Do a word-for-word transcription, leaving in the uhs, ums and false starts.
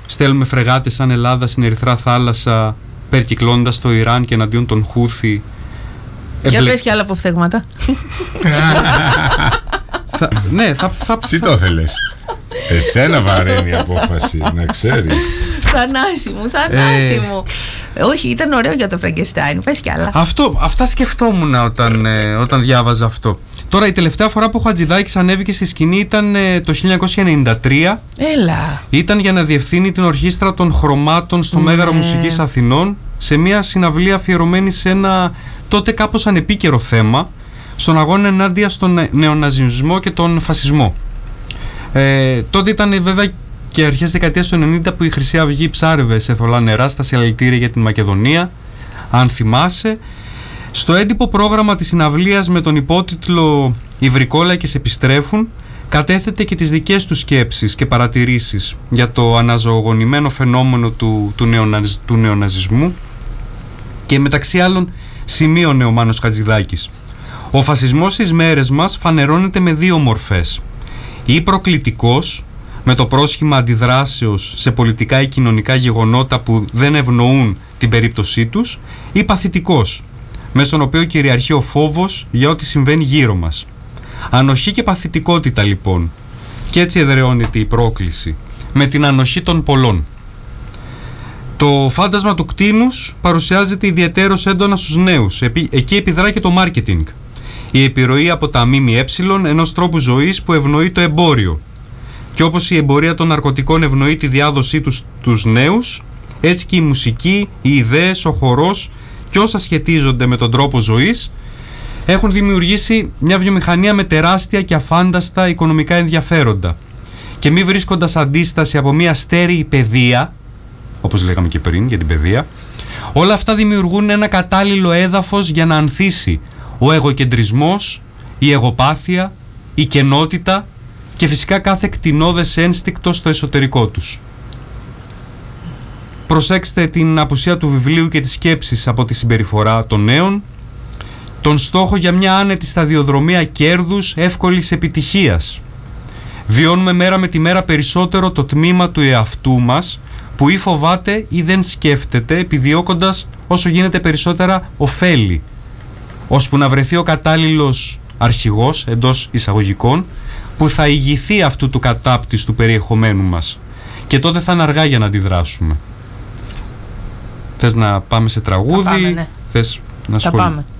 στέλνουμε φρεγάτες σαν Ελλάδα στην Ερυθρά θάλασσα, περκυκλώντας το Ιράν και εναντίον των Χούθη. Για Εμπλε... πες και άλλα αποφθέγματα. θα, ναι, θα... θα Τι το θέλεις? Εσένα βαραίνει η απόφαση, να ξέρεις. Θανάση μου, θανάση ε... μου. Όχι, ήταν ωραίο για το Φραγκεστάιν. Πες κι άλλα. Αυτό, αυτά σκεφτόμουν όταν, ε, όταν διάβαζα αυτό. Τώρα η τελευταία φορά που ο Χατζηδάκης ανέβηκε στη σκηνή ήταν ε, το χίλια εννιακόσια ενενήντα τρία. Έλα. Ήταν για να διευθύνει την Ορχήστρα των Χρωμάτων στο ναι. Μέγαρο Μουσικής Αθηνών, σε μια συναυλία αφιερωμένη σε ένα τότε κάπως ανεπίκαιρο θέμα, στον αγώνα ενάντια στον νεοναζισμό και τον φασισμό. Ε, τότε ήταν βέβαια και αρχές δεκαετίας του ενενήντα που η Χρυσή Αυγή ψάρευε σε θολά νερά στα συλλαλητήρια για την Μακεδονία, αν θυμάσαι. Στο έντυπο πρόγραμμα της συναυλίας με τον υπότιτλο «Οι βρικόλακες επιστρέφουν» κατέθετε και τις δικές του σκέψεις και παρατηρήσεις για το αναζωογονημένο φαινόμενο του, του, νεοναζ, του νεοναζισμού, και μεταξύ άλλων σημείωνε ο Μάνος Χατζηδάκης: «Ο φασισμός στις μέρες μας φανερώνεται με δύο μορφές. Ή προκλητικός, με το πρόσχημα αντιδράσεως σε πολιτικά ή κοινωνικά γεγονότα που δεν ευνοούν την περίπτωσή τους, ή παθητικός, μέσα στον οποίο κυριαρχεί ο φόβος για ό,τι συμβαίνει γύρω μας. Ανοχή και παθητικότητα λοιπόν. Και έτσι εδραιώνεται η πρόκληση, με την ανοχή των πολλών». Το φάντασμα του κτήνους παρουσιάζεται ιδιαιτέρως έντονα στους νέους. Εκεί επιδρά και το μάρκετινγκ. Η επιρροή από τα ΜΜΕ ενός τρόπου ζωής που ευνοεί το εμπόριο. Και όπως η εμπορία των ναρκωτικών ευνοεί τη διάδοσή τους στους νέους, έτσι και η μουσική, οι ιδέες, ο χορός και όσα σχετίζονται με τον τρόπο ζωής έχουν δημιουργήσει μια βιομηχανία με τεράστια και αφάνταστα οικονομικά ενδιαφέροντα. Και μη βρίσκοντας αντίσταση από μια στέρεη παιδεία, όπως λέγαμε και πριν για την παιδεία, όλα αυτά δημιουργούν ένα κατάλληλο έδαφος για να ανθίσει ο εγωκεντρισμός, η εγωπάθεια, η κενότητα και φυσικά κάθε κτηνώδες ένστικτο στο εσωτερικό τους. Προσέξτε την απουσία του βιβλίου και της σκέψης από τη συμπεριφορά των νέων, τον στόχο για μια άνετη σταδιοδρομία κέρδους, εύκολης επιτυχίας. Βιώνουμε μέρα με τη μέρα περισσότερο το τμήμα του εαυτού μας που ή φοβάται ή δεν σκέφτεται, επιδιώκοντας όσο γίνεται περισσότερα ωφέλη, ώσπου να βρεθεί ο κατάλληλος αρχηγός, εντός εισαγωγικών, που θα ηγηθεί αυτού του κατάπτυστου περιεχομένου μας. Και τότε θα είναι αργά για να αντιδράσουμε. Θες να πάμε σε τραγούδι? Θα πάμε, ναι. Θες να θα πάμε.